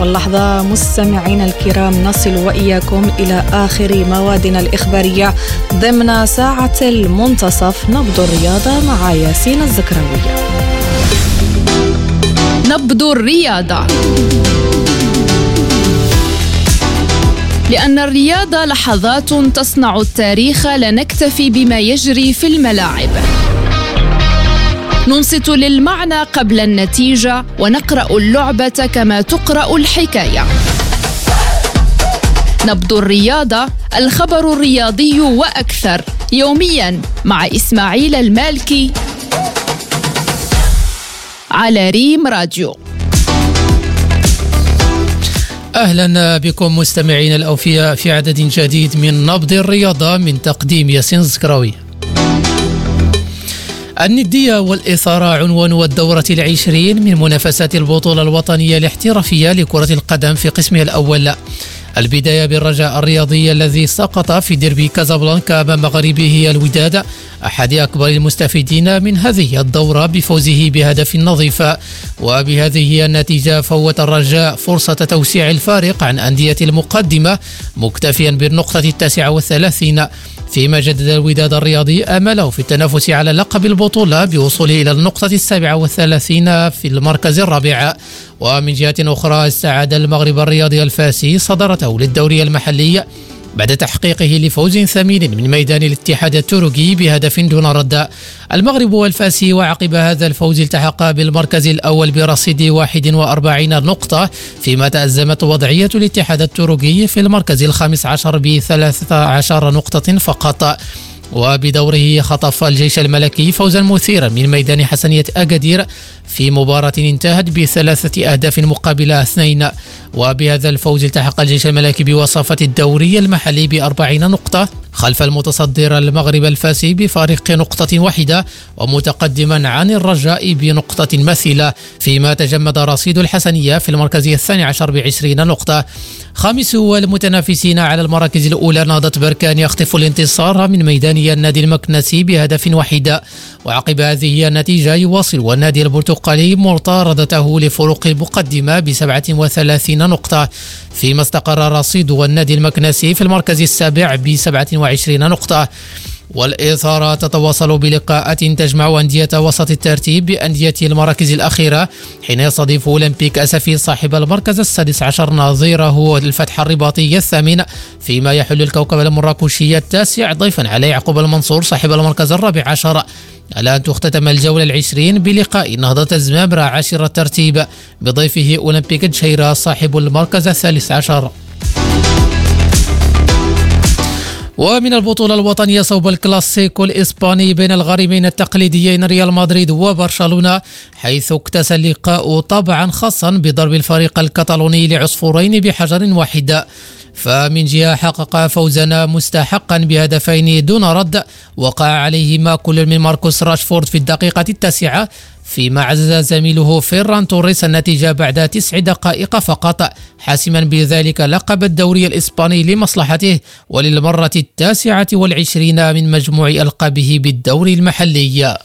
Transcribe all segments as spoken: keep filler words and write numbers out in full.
واللحظة مستمعين الكرام نصل وإياكم إلى آخر موادنا الإخبارية ضمن ساعة المنتصف. نبض الرياضة مع ياسين الزكراوية. نبض الرياضة. لأن الرياضة لحظات تصنع التاريخ، لا نكتفي بما يجري في الملاعب. ننصت للمعنى قبل النتيجة، ونقرأ اللعبة كما تقرأ الحكاية. نبض الرياضة، الخبر الرياضي وأكثر، يومياً مع إسماعيل المالكي على ريم راديو. أهلا بكم مستمعين الأوفياء في عدد جديد من نبض الرياضة من تقديم ياسين الزكراوي. الندية والإثارة عنوان الدورة العشرين من منافسات البطولة الوطنية الاحترافية لكرة القدم في قسمها الأول. البداية بالرجاء الرياضي الذي سقط في ديربي كازابلانكا أمام مغربه الوداد، أحد أكبر المستفيدين من هذه الدورة بفوزه بهدف نظيف. وبهذه النتيجة فوت الرجاء فرصة توسيع الفارق عن أندية المقدمة مكتفيا بالنقطة التاسعة والثلاثين، فيما جدد الوداد الرياضي أمله في التنافس على لقب البطولة بوصوله إلى النقطة السابعة والثلاثين في المركز الرابع. ومن جهة أخرى استعاد المغرب الرياضي الفاسي صدارته للدوري المحلي بعد تحقيقه لفوز ثمين من ميدان الاتحاد التركي بهدف دون رد. المغرب والفاسي وعقب هذا الفوز التحق بالمركز الأول برصيد واحد وأربعين نقطة، فيما تأزمت وضعية الاتحاد التركي في المركز الخامس عشر بثلاثة عشر نقطة فقط. وبدوره خطف الجيش الملكي فوزا مثيرا من ميدان حسنية أكادير في مباراة انتهت بثلاثة أهداف مقابل اثنين. وبهذا الفوز التحق الجيش الملكي بوصافة الدوري المحلي بأربعين نقطة خلف المتصدر المغرب الفاسي بفارق نقطة واحدة، ومتقدما عن الرجاء بنقطة مثيلة، فيما تجمد رصيد الحسنية في المركز الثاني عشر بعشرين نقطة. خامس المتنافسين على المراكز الأولى نهضة بركان يخطف الانتصار من ميداني النادي المكنسي بهدف واحد. وعقب هذه النتيجة يواصل النادي البرتقالي مطاردته لفروق المقدمة بسبعة وثلاثين نقطة، فيما استقر رصيد النادي المكنسي في المركز السابع بسبعة وعشرين نقطة. والإثارة تتواصل بلقاءات تجمع أندية وسط الترتيب بأندية المراكز الأخيرة، حين يستضيف أولمبيك أسفي صاحب المركز السادس عشر نظيره الفتح الرباطي الثامن، فيما يحل الكوكب المراكشي التاسع ضيفا على يعقوب المنصور صاحب المركز الرابع عشر. الآن تختتم الجولة العشرين بلقاء نهضة الزمامرة عاشر الترتيب بضيفه أولمبيك الجشيرة صاحب المركز الثالث عشر. ومن البطولة الوطنية صوب الكلاسيكو الإسباني بين الغريمين التقليديين ريال مدريد وبرشلونة، حيث اكتسى اللقاء طابعا خاصا بضرب الفريق الكتالوني لعصفورين بحجر واحد. فمن جهة حقق فوزنا مستحقا بهدفين دون رد وقع عليهما كل من ماركوس راشفورد في الدقيقة التاسعة، فيما عزز زميله فيران توريس النتيجة بعد تسع دقائق فقط، حاسما بذلك لقب الدوري الإسباني لمصلحته وللمرة التاسعة والعشرين من مجموع ألقابه بالدوري المحلي.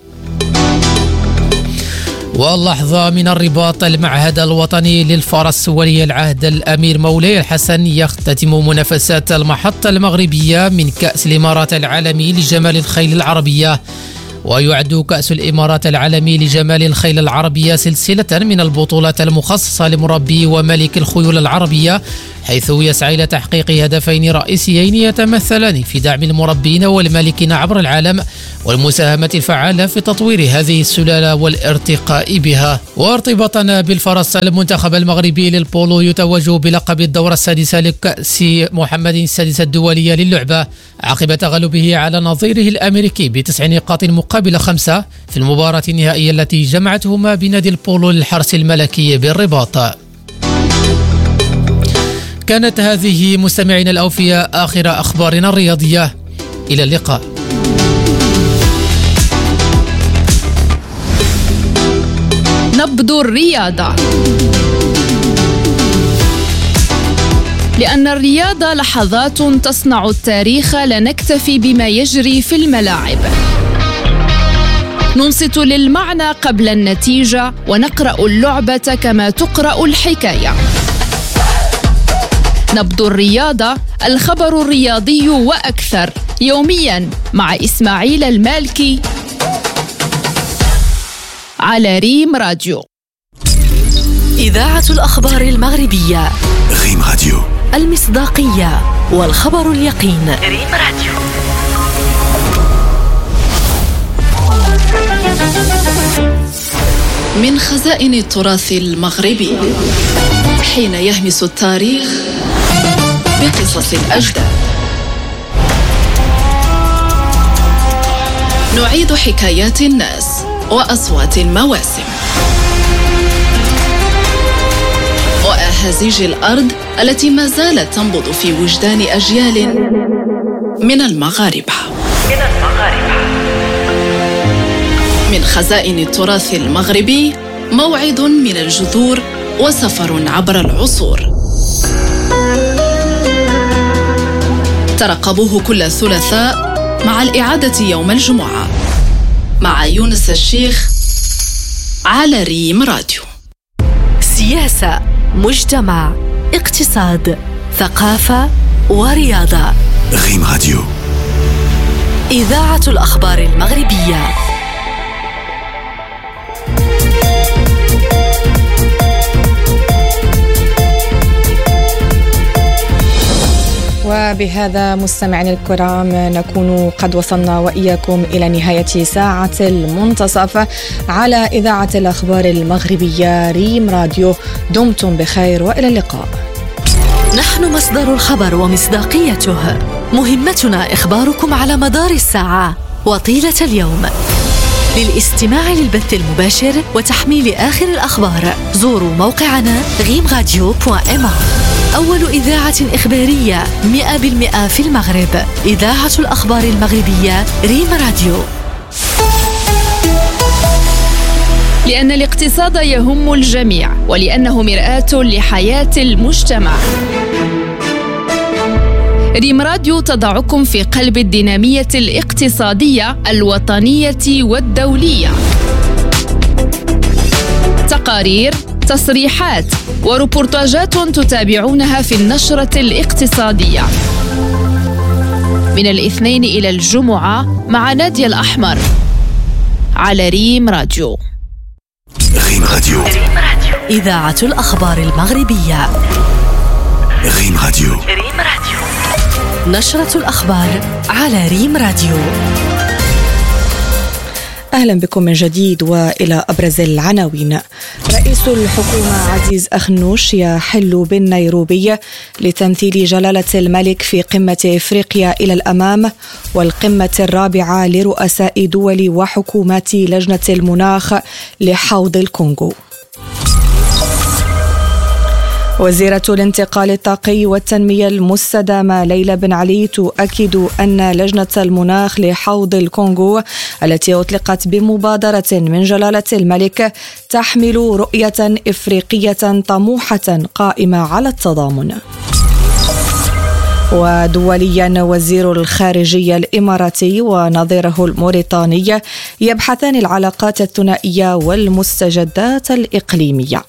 واللحظة من الرباط، المعهد الوطني للفرس ولي العهد الأمير مولاي الحسن يختتم منافسات المحطة المغربية من كأس الإمارات العالمي لجمال الخيل العربية. ويعد كأس الإمارات العالمي لجمال الخيل العربية سلسلة من البطولات المخصصة لمربي وملك الخيول العربية، حيث يسعى إلى تحقيق هدفين رئيسيين يتمثلان في دعم المربين والمالكين عبر العالم والمساهمة الفعالة في تطوير هذه السلالة والارتقاء بها. وارتباطا بالفرس، المنتخب المغربي للبولو يتوج بلقب الدورة السادسة لكأس محمد السادسة الدولية للعبة عقب تغلبه على نظيره الأمريكي بتسع نقاط مقابل خمسة في المباراة النهائية التي جمعتهما بنادي البولو للحرس الملكي بالرباط. كانت هذه مستمعين الأوفياء آخر أخبارنا الرياضية، إلى اللقاء. نبض الرياضة. لأن الرياضة لحظات تصنع التاريخ، لا نكتفي بما يجري في الملاعب. ننصت للمعنى قبل النتيجة، ونقرأ اللعبة كما تقرأ الحكاية. نبض الرياضة، الخبر الرياضي وأكثر، يومياً مع إسماعيل المالكي على ريم راديو. إذاعة الأخبار المغربية ريم راديو، المصداقية والخبر اليقين. ريم راديو. من خزائن التراث المغربي، حين يهمس التاريخ بقصص الأجداد، نعيد حكايات الناس وأصوات المواسم وأهازيج الأرض التي ما زالت تنبض في وجدان أجيال من المغاربة. من خزائن التراث المغربي، موعد من الجذور وسفر عبر العصور. ترقبوه كل ثلاثاء مع الإعادة يوم الجمعة مع يونس الشيخ على ريم راديو. سياسة، مجتمع، اقتصاد، ثقافة ورياضة. ريم راديو، إذاعة الأخبار المغربية. وبهذا مستمعينا الكرام نكون قد وصلنا وإياكم إلى نهاية ساعة المنتصف على إذاعة الأخبار المغربية ريم راديو. دمتم بخير وإلى اللقاء. نحن مصدر الخبر ومصداقيته، مهمتنا إخباركم على مدار الساعة وطيلة اليوم. للاستماع للبث المباشر وتحميل آخر الأخبار زوروا موقعنا ريم راديو دوت إم. أول إذاعة إخبارية مئة بالمئة في المغرب، إذاعة الأخبار المغربية ريم راديو. لأن الاقتصاد يهم الجميع ولأنه مرآة لحياة المجتمع، ريم راديو تضعكم في قلب الدينامية الاقتصادية الوطنية والدولية. تقارير، تصريحات وريبورتاجات تتابعونها في النشرة الاقتصادية من الاثنين إلى الجمعة مع نادية الأحمر على ريم راديو. ريم راديو، إذاعة الأخبار المغربية. ريم راديو، نشرة الأخبار على ريم راديو. أهلا بكم من جديد وإلى أبرز العناوين. رئيس الحكومة عزيز أخنوش يحل بالنيروبي لتمثيل جلالة الملك في قمة إفريقيا إلى الأمام والقمة الرابعة لرؤساء دول وحكومات لجنة المناخ لحوض الكونغو. وزيرة الانتقال الطاقي والتنمية المستدامة ليلى بن علي تؤكد أن لجنة المناخ لحوض الكونغو التي أطلقت بمبادرة من جلالة الملك تحمل رؤية إفريقية طموحة قائمة على التضامن. ودوليا، وزير الخارجية الإماراتي ونظيره الموريتاني يبحثان العلاقات الثنائية والمستجدات الإقليمية.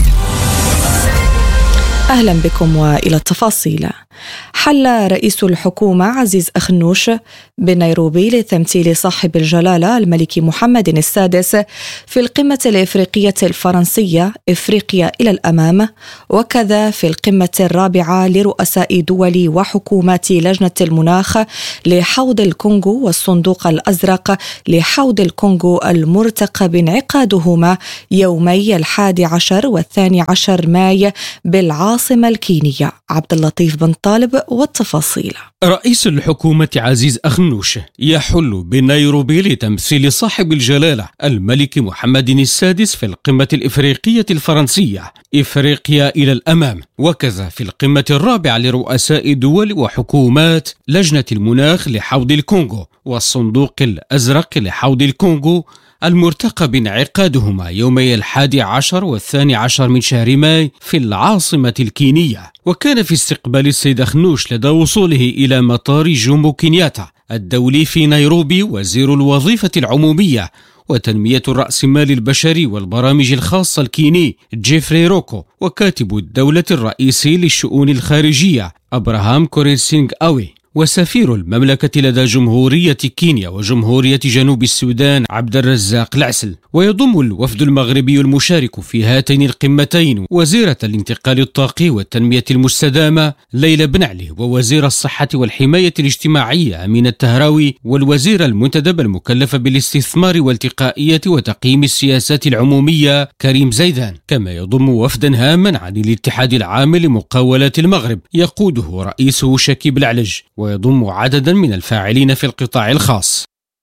أهلا بكم وإلى التفاصيل. حل رئيس الحكومة عزيز أخنوش بنيروبي لتمثيل صاحب الجلالة الملك محمد السادس في القمة الإفريقية الفرنسية إفريقيا إلى الأمام، وكذا في القمة الرابعة لرؤساء دول وحكومات لجنة المناخ لحوض الكونغو والصندوق الأزرق لحوض الكونغو المرتقب انعقادهما يومي الحادي عشر والثاني عشر ماي بالعاصمة الكينية. عبد اللطيف بن طالب والتفاصيل. رئيس الحكومة عزيز أخنوش يحل بنيروبي لتمثيل صاحب الجلالة الملك محمد السادس في القمة الإفريقية الفرنسية إفريقيا إلى الأمام، وكذا في القمة الرابعة لرؤساء دول وحكومات لجنة المناخ لحوض الكونغو والصندوق الأزرق لحوض الكونغو المرتقب انعقادهما يومي الحادي عشر والثاني عشر من شهر ماي في العاصمة الكينية. وكان في استقبال السيد أخنوش لدى وصوله إلى مطار جومو كينياتا الدولي في نيروبي وزير الوظيفة العمومية وتنمية الرأسمال البشري والبرامج الخاصة الكيني جيفري روكو، وكاتب الدولة الرئيسي للشؤون الخارجية أبراهام كورينسينغ أوي، وسفير المملكة لدى جمهورية كينيا وجمهورية جنوب السودان عبد الرزاق العسل. ويضم الوفد المغربي المشارك في هاتين القمتين وزيرة الانتقال الطاقي والتنمية المستدامة ليلى بن علي، ووزير الصحة والحماية الاجتماعية أمين التهراوي، والوزير المنتدب المكلف بالاستثمار والتقائية وتقييم السياسات العمومية كريم زيدان. كما يضم وفدا هاما عن الاتحاد العام لمقاولات المغرب يقوده رئيسه شكيب العلج، ويضم عددا من الفاعلين في القطاع الخاص.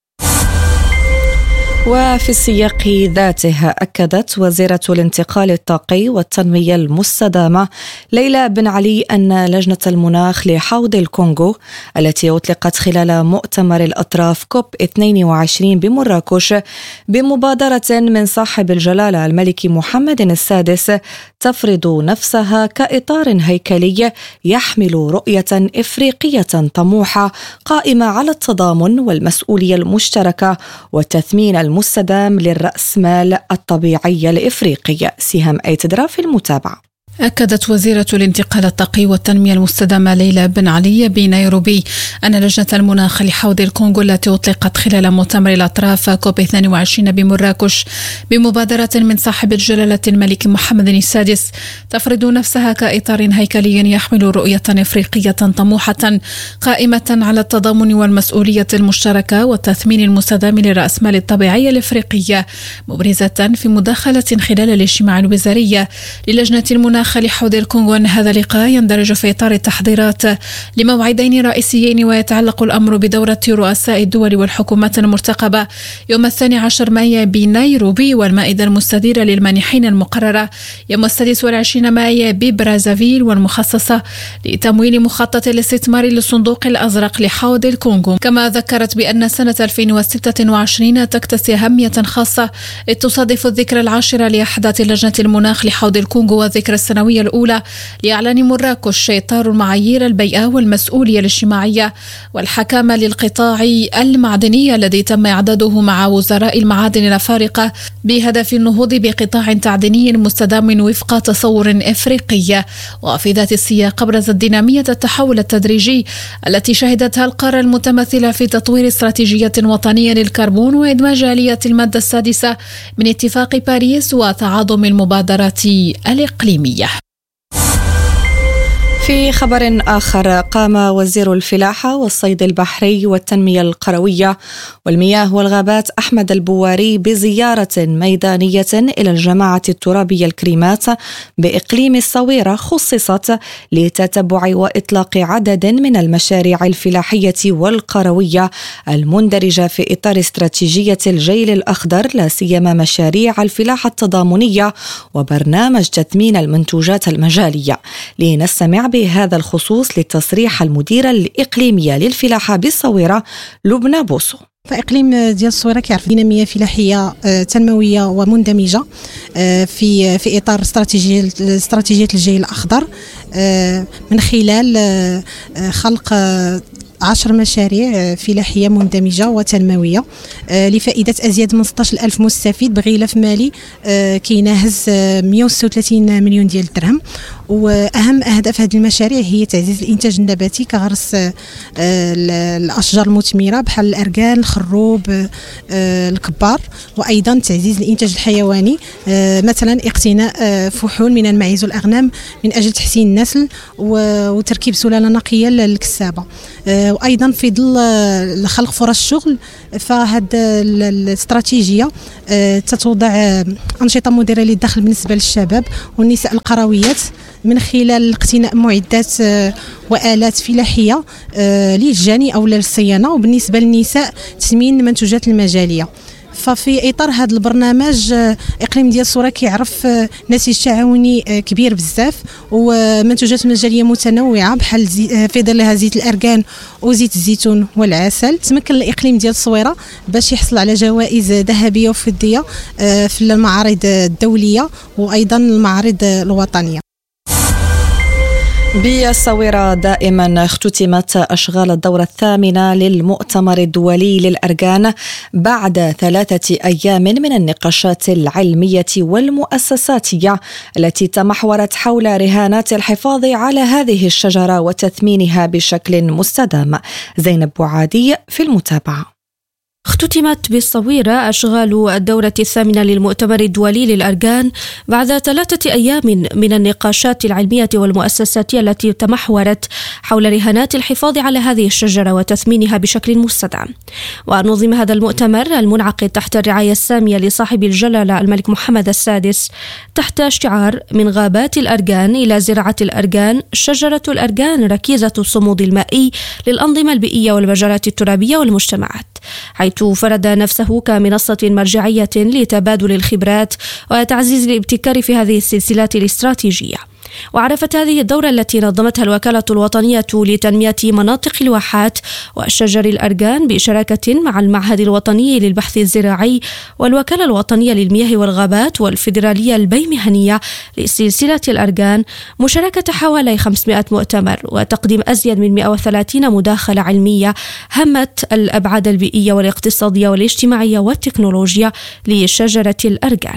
وفي السياق ذاته أكدت وزيرة الانتقال الطاقي والتنمية المستدامة ليلى بن علي أن لجنة المناخ لحوض الكونغو التي أطلقت خلال مؤتمر الأطراف كوب اثنين وعشرين بمراكش بمبادرة من صاحب الجلالة الملك محمد السادس تفرض نفسها كإطار هيكلي يحمل رؤية إفريقية طموحة قائمة على التضامن والمسؤولية المشتركة والتثمين المستدام للرأسمال الطبيعي الإفريقي. سهام أيتدرا في المتابعة. أكدت وزيرة الانتقال الطاقي والتنمية المستدامة ليلى بن علي بنيروبي أن لجنة المناخ لحوض الكونغو التي أطلقت خلال مؤتمر الأطراف كوب اثنين وعشرين بمراكش بمبادرة من صاحب الجلالة الملك محمد السادس تفرض نفسها كإطار هيكلي يحمل رؤية إفريقية طموحة قائمة على التضامن والمسؤولية المشتركة والتثمين المستدام للرأسمال الطبيعي الإفريقية، مبرزة في مداخلة خلال الاجتماع الوزاري للجنة المناخ لحوض الكونغو أن هذا اللقاء يندرج في إطار التحضيرات لموعدين رئيسيين، ويتعلق الأمر بدورة رؤساء الدول والحكومات المرتقبة يوم الثاني عشر مايو بنيروبي، والمائدة المستديرة للمانحين المقررة يوم السادس والعشرين مايو ببرازافيل، والمخصصة لتمويل مخطط الاستثمار للصندوق الأزرق لحوض الكونغو. كما ذكرت بأن سنة ألفين وستة وعشرين تكتسي أهمية خاصة إذ تصادف الذكرى العاشرة لأحداث لجنة المناخ لحوض الكونغو والذكرى السنوية الأولى لإعلان مراكش إطار المعايير البيئة والمسؤولية الاجتماعية والحكامة للقطاع المعدني الذي تم إعداده مع وزراء المعادن الأفارقة بهدف النهوض بقطاع تعديني مستدام وفق تصور إفريقي. وفي ذات السياق أبرزت دينامية التحول التدريجي التي شهدتها القارة المتمثلة في تطوير استراتيجية وطنية للكربون وإدماج آلية المادة السادسة من اتفاق باريس وتعاظم المبادرات الإقليمية. في خبر آخر، قام وزير الفلاحة والصيد البحري والتنمية القروية والمياه والغابات أحمد البواري بزيارة ميدانية إلى الجماعة الترابية الكريمات بإقليم الصويرة، خصصت لتتبع وإطلاق عدد من المشاريع الفلاحية والقروية المندرجة في إطار استراتيجية الجيل الأخضر، لا سيما مشاريع الفلاحة التضامنية وبرنامج تثمين المنتوجات المجالية. لنستمع بهذا الخصوص للتصريح المديرة الإقليمية للفلاحة بالصويرة لبنى بوسو. فإقليم ديال الصويرة كيعرف دينامية فلاحية تنموية ومندمجة في في إطار استراتيجية استراتيجية الجيل الأخضر من خلال خلق عشر مشاريع فلاحية مندمجة وتنموية لفائدة أزيد من ستة عشر ألف مستفيد بغلاف مالي كيناهز مئة وستة وثلاثين مليون ديال الدرهم. وأهم أهداف هذه المشاريع هي تعزيز الإنتاج النباتي كغرس الأشجار المثمرة بحال الأركان، الخروب، الكبار، وأيضا تعزيز الإنتاج الحيواني، مثلا اقتناء فحول من الماعز والأغنام من أجل تحسين النسل وتركيب سلالة نقية للكسابة. وأيضا في ظل خلق فرص شغل، فهذه الاستراتيجية تتوضع أنشطة مديرة للدخل بالنسبة للشباب والنساء القرويات من خلال اقتناء معدات وآلات فلاحية للجاني أو للصيانة، وبالنسبة للنساء تثمين المنتوجات المجالية. ففي إطار هذا البرنامج إقليم ديال الصويرة كيعرف نسيج تعاوني كبير بزاف ومنتوجات مجالية متنوعة بحال في ظلها زيت الأركان وزيت الزيتون والعسل. تمكن الإقليم ديال الصويرة باش يحصل على جوائز ذهبية وفضية في المعارض الدولية وأيضا المعارض الوطنية. بالصويرة دائما اختتمت أشغال الدورة الثامنة للمؤتمر الدولي للأرجان بعد ثلاثة أيام من النقاشات العلمية والمؤسساتية التي تمحورت حول رهانات الحفاظ على هذه الشجرة وتثمينها بشكل مستدام. زينب بوعادي في المتابعة. اختتمت بالصويرة أشغال الدورة الثامنة للمؤتمر الدولي للأرجان بعد ثلاثة أيام من النقاشات العلمية والمؤسساتية التي تمحورت حول رهانات الحفاظ على هذه الشجرة وتثمينها بشكل مستدام. ونظم هذا المؤتمر المنعقد تحت الرعاية السامية لصاحب الجلالة الملك محمد السادس تحت شعار من غابات الأرجان إلى زراعة الأرجان، شجرة الأرجان ركيزة الصمود المائي للأنظمة البيئية والمجالات الترابية والمجتمعات، حيث فرض نفسه كمنصة مرجعية لتبادل الخبرات وتعزيز الابتكار في هذه السلسلات الاستراتيجية. وعرفت هذه الدورة التي نظمتها الوكالة الوطنية لتنمية مناطق الواحات وشجر الأرجان بشراكة مع المعهد الوطني للبحث الزراعي والوكالة الوطنية للمياه والغابات والفيدرالية البيمهنية لسلسلة الأرجان مشاركة حوالي خمسمائة مؤتمر وتقديم أزيد من مئة وثلاثين مداخلة علمية همت الأبعاد البيئية والاقتصادية والاجتماعية والتكنولوجيا لشجرة الأرجان.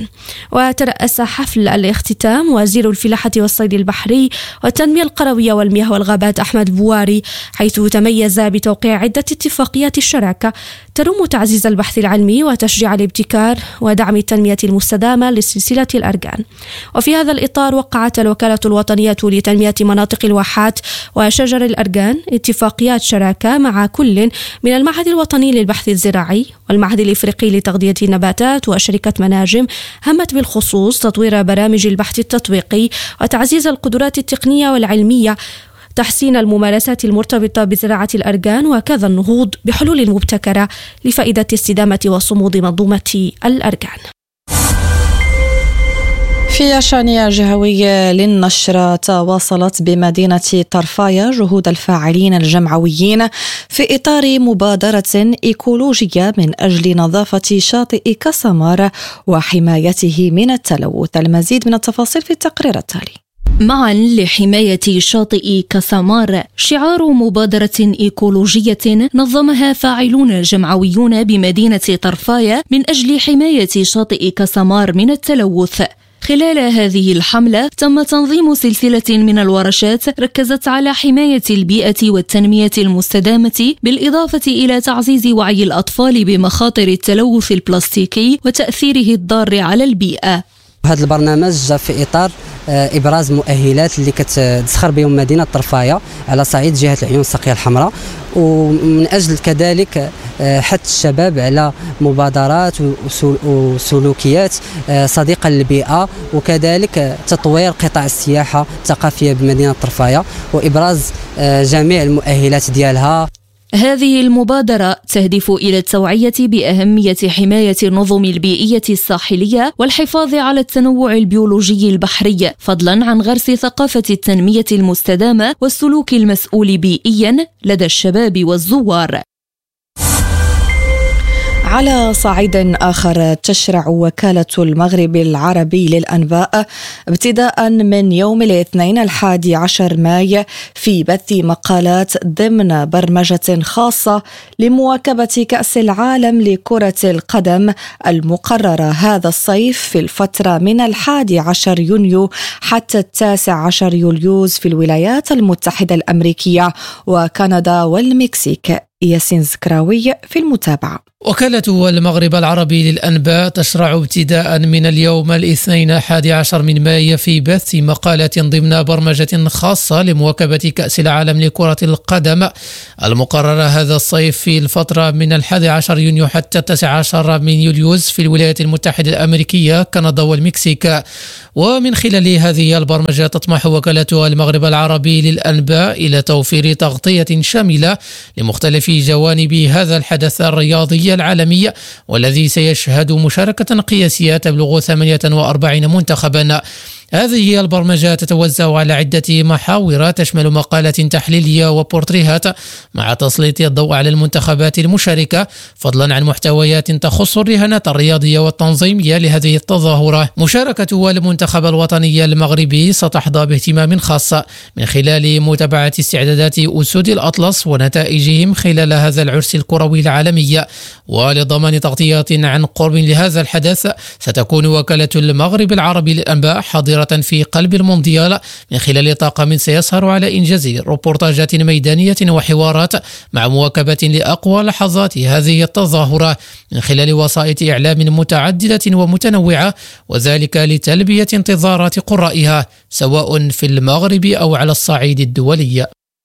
وترأس حفل الاختتام وزير الفلاحة والصيد البحري والتنمية القروية والمياه والغابات أحمد بواري، حيث تميز بتوقيع عدة اتفاقيات الشراكة ترم تعزيز البحث العلمي وتشجيع الابتكار ودعم التنمية المستدامة لسلسلة الأرجان. وفي هذا الإطار وقعت الوكالة الوطنية لتنمية مناطق الواحات وشجر الأرجان اتفاقيات شراكة مع كل من المعهد الوطني للبحث الزراعي والمعهد الإفريقي لتغذية النباتات وشركة مناجم، همت بالخصوص تطوير برامج البحث التطبيقي وتعزيز القدرات التقنية والعلمية، تحسين الممارسات المرتبطة بزراعة الأرجان، وكذا النهوض بحلول مبتكرة لفائدة استدامة وصمود منظومة الأرجان. في شان جهوي للنشر، تواصلت بمدينة طرفايا جهود الفاعلين الجمعويين في إطار مبادرة إيكولوجية من أجل نظافة شاطئ كسمار وحمايته من التلوث. المزيد من التفاصيل في التقرير التالي. معا لحماية شاطئ كسمار، شعار مبادرة إيكولوجية نظمها فاعلون جمعويون بمدينة طرفايا من أجل حماية شاطئ كسمار من التلوث. خلال هذه الحملة تم تنظيم سلسلة من الورشات ركزت على حماية البيئة والتنمية المستدامة، بالإضافة إلى تعزيز وعي الأطفال بمخاطر التلوث البلاستيكي وتأثيره الضار على البيئة. هذا البرنامج جاء في إطار إبراز مؤهلات اللي كتزخر بهم مدينة طرفايا على صعيد جهة العيون الساقية الحمراء، ومن أجل كذلك حث الشباب على مبادرات وسلوكيات صديقة للبيئة، وكذلك تطوير قطاع السياحة الثقافية بمدينة طرفايا وإبراز جميع المؤهلات ديالها. هذه المبادرة تهدف إلى التوعية بأهمية حماية النظم البيئية الساحلية والحفاظ على التنوع البيولوجي البحري، فضلا عن غرس ثقافة التنمية المستدامة والسلوك المسؤول بيئيا لدى الشباب والزوار. على صعيد آخر، تشرع وكالة المغرب العربي للأنباء ابتداء من يوم الاثنين الحادي عشر ماي في بث مقالات ضمن برمجة خاصة لمواكبة كأس العالم لكرة القدم المقررة هذا الصيف في الفترة من الحادي عشر يونيو حتى التاسع عشر يوليوز في الولايات المتحدة الأمريكية وكندا والمكسيك. ياسين زكراوي في المتابعة. وكالة المغرب العربي للأنباء تشرع ابتداء من اليوم الاثنين الحادي عشر من ماي في بث مقالات ضمن برمجة خاصة لمواكبة كأس العالم لكرة القدم المقررة هذا الصيف في الفترة من الحادي عشر يونيو حتى التاسع عشر من يوليوز في الولايات المتحدة الأمريكية، كندا والمكسيك. ومن خلال هذه البرمجة تطمح وكالة المغرب العربي للأنباء إلى توفير تغطية شاملة لمختلف جوانب هذا الحدث الرياضي العالمي، والذي سيشهد مشاركة قياسية تبلغ ثمانية وأربعين منتخبا. هذه هي البرمجة تتوزع على عدة محاور تشمل مقالات تحليلية وبورتريهات مع تسليط الضوء على المنتخبات المشاركة، فضلا عن محتويات تخص الرهانات الرياضية والتنظيمية لهذه التظاهرة. مشاركة المنتخب الوطني المغربي ستحظى باهتمام خاص من خلال متابعة استعدادات أسود الأطلس ونتائجهم خلال هذا العرس الكروي العالمي. ولضمان تغطية عن قرب لهذا الحدث ستكون وكالة المغرب العربي للأنباء حاضرة في قلب المونديال من خلال طاقم سيسهر على إنجاز روبورتاجات ميدانية وحوارات مع مواكبة لأقوى لحظات هذه التظاهرة من خلال وسائط إعلام متعددة ومتنوعة، وذلك لتلبية انتظارات قرائها سواء في المغرب أو على الصعيد الدولي.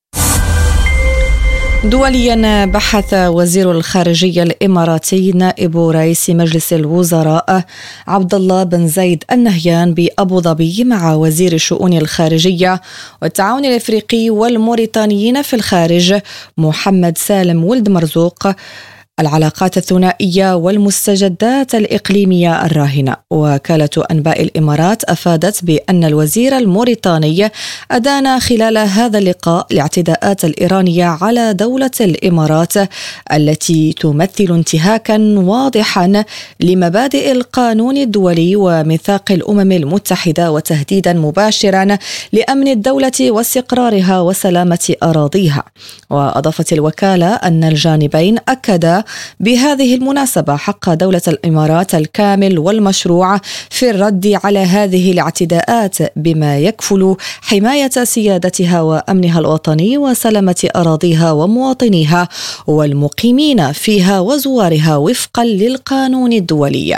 دوليا، بحث وزير الخارجية الإماراتي نائب رئيس مجلس الوزراء عبد الله بن زايد النهيان بأبو ظبي مع وزير الشؤون الخارجية والتعاون الإفريقي والموريتانيين في الخارج محمد سالم ولد مرزوق العلاقات الثنائية والمستجدات الإقليمية الراهنة. وكالة أنباء الإمارات أفادت بأن الوزير الموريتاني أدان خلال هذا اللقاء الاعتداءات الإيرانية على دولة الإمارات التي تمثل انتهاكا واضحا لمبادئ القانون الدولي وميثاق الأمم المتحدة وتهديدا مباشرا لأمن الدولة واستقرارها وسلامة أراضيها. وأضافت الوكالة أن الجانبين أكدا بهذه المناسبة حق دولة الإمارات الكامل والمشروع في الرد على هذه الاعتداءات بما يكفل حماية سيادتها وأمنها الوطني وسلامة أراضيها ومواطنيها والمقيمين فيها وزوارها وفقا للقانون الدولي.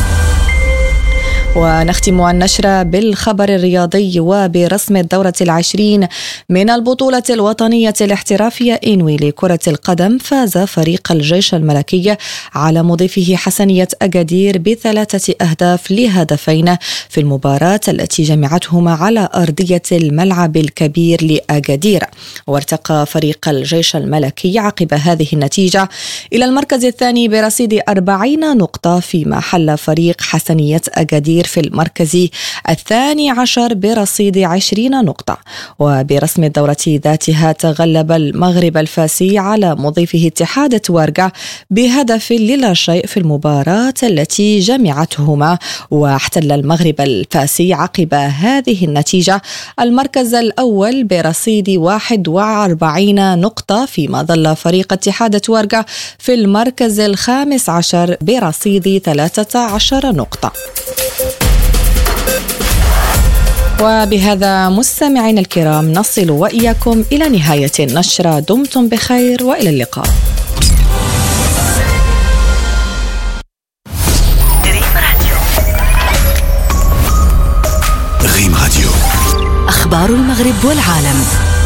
ونختم النشرة بالخبر الرياضي وبرسم الدورة العشرين من البطولة الوطنية الاحترافية إنوي لكرة القدم. فاز فريق الجيش الملكي على مضيفه حسنية أكادير بثلاثة أهداف لهدفين في المباراة التي جمعتهما على أرضية الملعب الكبير لأكادير. وارتقى فريق الجيش الملكي عقب هذه النتيجة إلى المركز الثاني برصيد أربعين نقطة، فيما حل فريق حسنية أكادير في المركز الثاني عشر برصيد عشرين نقطة. وبرسم الدورة ذاتها تغلب المغرب الفاسي على مضيفه اتحاد توارقة بهدف للا شيء في المباراة التي جمعتهما. واحتل المغرب الفاسي عقب هذه النتيجة المركز الأول برصيد واحد وأربعين نقطة، فيما ظل فريق اتحاد توارقة في المركز الخامس عشر برصيد ثلاثة عشر نقطة. وبهذا مستمعين الكرام نصل وإياكم إلى نهاية النشرة. دمتم بخير وإلى اللقاء. ريم راديو، أخبار المغرب والعالم.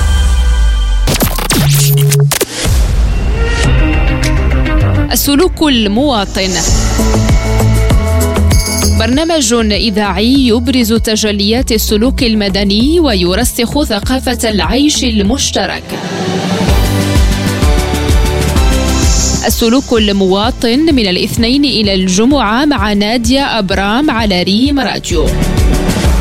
السلوك المواطن، برنامج إذاعي يبرز تجليات السلوك المدني ويرسخ ثقافة العيش المشترك. السلوك المواطن من الاثنين إلى الجمعة مع نادية أبرام على ريم راديو.